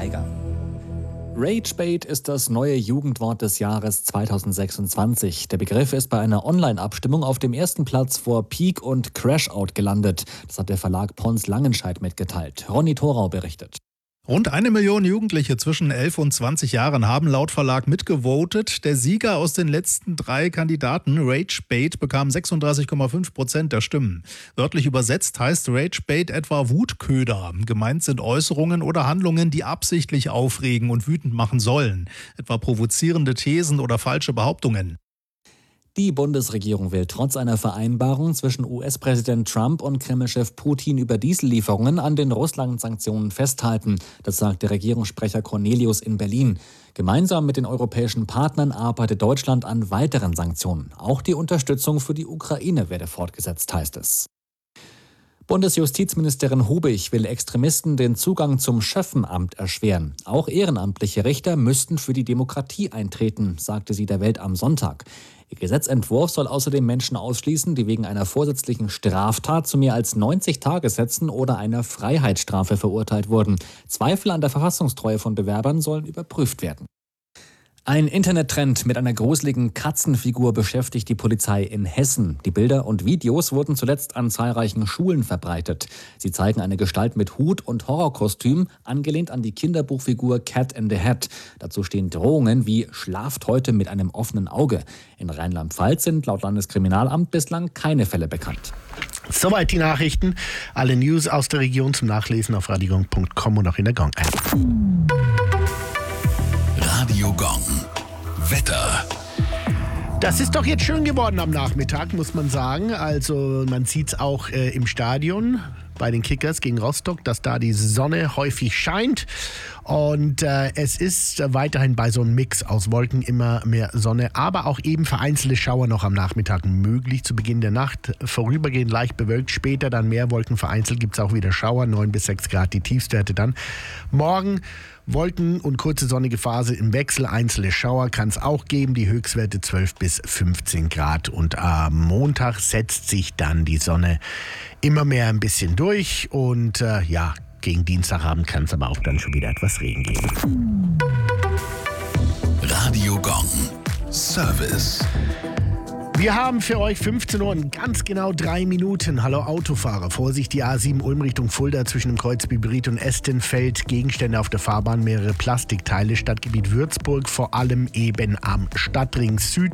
Geiger. Ragebait ist das neue Jugendwort des Jahres 2026. Der Begriff ist bei einer Online-Abstimmung auf dem ersten Platz vor Peak und Crashout gelandet. Das hat der Verlag Pons Langenscheidt mitgeteilt. Ronny Thorau berichtet. Rund 1 Million Jugendliche zwischen 11 und 20 Jahren haben laut Verlag mitgevotet. Der Sieger aus den letzten 3 Kandidaten, Ragebait, bekam 36,5% der Stimmen. Wörtlich übersetzt heißt Ragebait etwa Wutköder. Gemeint sind Äußerungen oder Handlungen, die absichtlich aufregen und wütend machen sollen. Etwa provozierende Thesen oder falsche Behauptungen. Die Bundesregierung will trotz einer Vereinbarung zwischen US-Präsident Trump und Kreml-Chef Putin über Diesellieferungen an den Russland-Sanktionen festhalten. Das sagt der Regierungssprecher Cornelius in Berlin. Gemeinsam mit den europäischen Partnern arbeitet Deutschland an weiteren Sanktionen. Auch die Unterstützung für die Ukraine werde fortgesetzt, heißt es. Bundesjustizministerin Hubig will Extremisten den Zugang zum Schöffenamt erschweren. Auch ehrenamtliche Richter müssten für die Demokratie eintreten, sagte sie der Welt am Sonntag. Ihr Gesetzentwurf soll außerdem Menschen ausschließen, die wegen einer vorsätzlichen Straftat zu mehr als 90 Tagessätzen oder einer Freiheitsstrafe verurteilt wurden. Zweifel an der Verfassungstreue von Bewerbern sollen überprüft werden. Ein Internettrend mit einer gruseligen Katzenfigur beschäftigt die Polizei in Hessen. Die Bilder und Videos wurden zuletzt an zahlreichen Schulen verbreitet. Sie zeigen eine Gestalt mit Hut und Horrorkostüm, angelehnt an die Kinderbuchfigur Cat in the Hat. Dazu stehen Drohungen wie „Schlaft heute mit einem offenen Auge". In Rheinland-Pfalz sind laut Landeskriminalamt bislang keine Fälle bekannt. Soweit die Nachrichten. Alle News aus der Region zum Nachlesen auf radiogong.com und auch in der Gong-App. Radio Gong. Wetter. Das ist doch jetzt schön geworden am Nachmittag, muss man sagen. Also man sieht es auch im Stadion bei den Kickers gegen Rostock, dass da die Sonne häufig scheint. Und es ist weiterhin bei so einem Mix aus Wolken immer mehr Sonne, aber auch eben vereinzelte Schauer noch am Nachmittag möglich. Zu Beginn der Nacht vorübergehend leicht bewölkt, später dann mehr Wolken. Vereinzelt gibt es auch wieder Schauer, 9 bis 6 Grad die Tiefstwerte dann. Morgen Wolken und kurze sonnige Phase im Wechsel, einzelne Schauer kann es auch geben, die Höchstwerte 12 bis 15 Grad. Und am Montag setzt sich dann die Sonne immer mehr ein bisschen durch und gegen Dienstagabend kann es aber auch dann schon wieder etwas Regen geben. Radio Gong. Service. Wir haben für euch 15 Uhr in ganz genau 3 Minuten. Hallo Autofahrer, Vorsicht, die A7 Ulm Richtung Fulda zwischen dem Kreuz Biberith und Estenfeld. Gegenstände auf der Fahrbahn, mehrere Plastikteile. Stadtgebiet Würzburg, vor allem eben am Stadtring Süd.